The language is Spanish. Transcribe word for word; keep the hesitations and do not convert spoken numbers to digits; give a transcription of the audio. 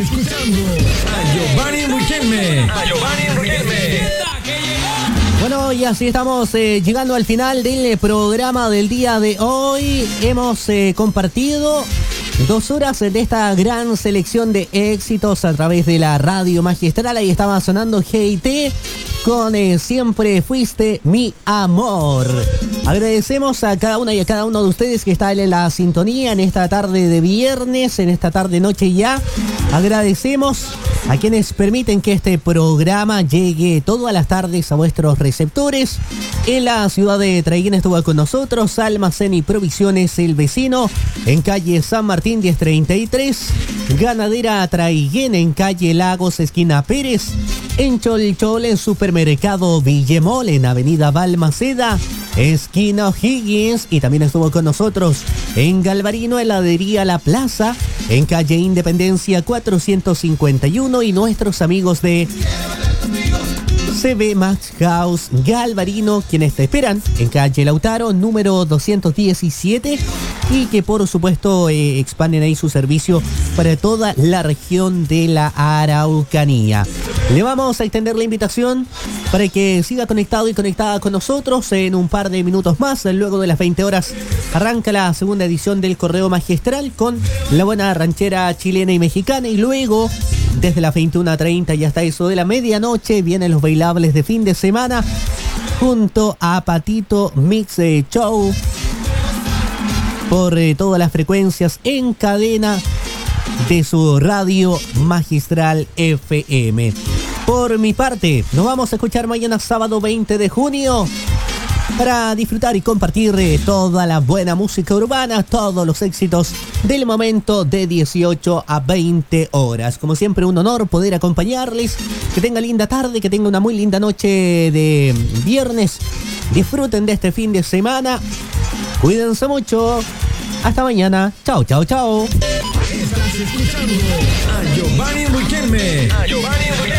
Escuchando a Giovanni Riquelme. A Giovanni Riquelme. Bueno, y así estamos eh, llegando al final del programa del día de hoy. Hemos eh, compartido dos horas de esta gran selección de éxitos a través de la radio magistral. Ahí estaba sonando G I T con eh, Siempre Fuiste Mi Amor. Agradecemos a cada una y a cada uno de ustedes que está en la sintonía en esta tarde de viernes, en esta tarde noche ya. Agradecemos a quienes permiten que este programa llegue todas las tardes a vuestros receptores. En la ciudad de Traiguén estuvo con nosotros Almacén y Provisiones El Vecino, en calle San Martín diez treinta y tres. Ganadera Traiguén, en calle Lagos, esquina Pérez. En Cholchol, en Supermercado Villemol, en avenida Balmaceda, esquina O'Higgins. Y también estuvo con nosotros en Galvarino, heladería La Plaza, en calle Independencia cuatrocientos cincuenta y uno. Y nuestros amigos de C B Max House Galvarino, quienes te esperan en calle Lautaro, número doscientos diecisiete, y que por supuesto eh, expanden ahí su servicio para toda la región de la Araucanía. Le vamos a extender la invitación para que siga conectado y conectada con nosotros en un par de minutos más. Luego de las veinte horas arranca la segunda edición del Correo Magistral con la buena ranchera chilena y mexicana, y luego desde las veintiuna treinta y hasta eso de la medianoche vienen los bailables de fin de semana junto a Patito Mix Show por eh, todas las frecuencias en cadena de su radio magistral F M. Por mi parte, nos vamos a escuchar mañana sábado veinte de junio para disfrutar y compartir eh, toda la buena música urbana, todos los éxitos del momento de dieciocho a veinte horas. Como siempre, un honor poder acompañarles. Que tenga linda tarde, que tenga una muy linda noche de viernes. Disfruten de este fin de semana. Cuídense mucho. Hasta mañana. Chao, chao, chao. Estás escuchando a Giovanni Riquelme. A Giovanni Riquelme.